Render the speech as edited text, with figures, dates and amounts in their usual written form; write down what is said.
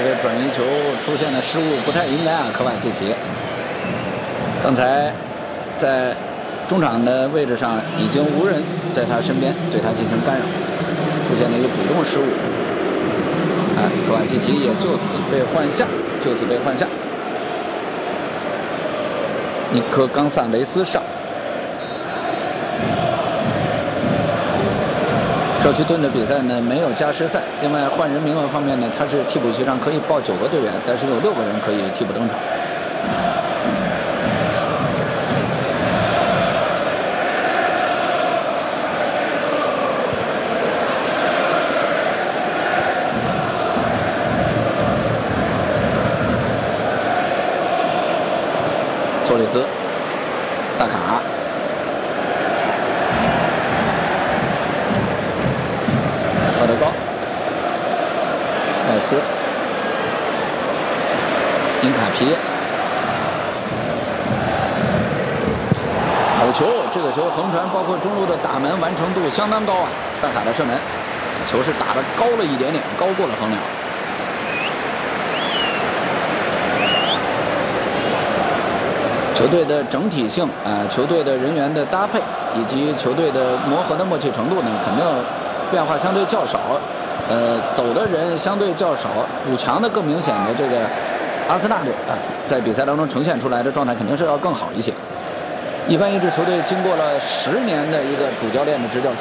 个转移球出现的失误不太应该啊，科瓦契奇。刚才在中场的位置上已经无人在他身边对他进行干扰，出现了一个主动失误。科瓦契奇也就此被换下，尼科冈萨雷斯上。社区盾的比赛呢没有加时赛，另外换人名额方面呢，他是替补席上可以报9个队员，但是有6个人可以替补登场。托里斯、萨卡、厄德高、戴斯、因卡皮，好球！这个球横传，包括中路的打门完成度相当高啊！萨卡的射门，球是打得高了一点点，高过了横梁。球队的整体性球队的人员的搭配以及球队的磨合的默契程度呢，肯定变化相对较少。走的人相对较少，补强的更明显的这个阿森纳队在比赛当中呈现出来的状态肯定是要更好一些。一般一支球队经过了10年的一个主教练的执教期。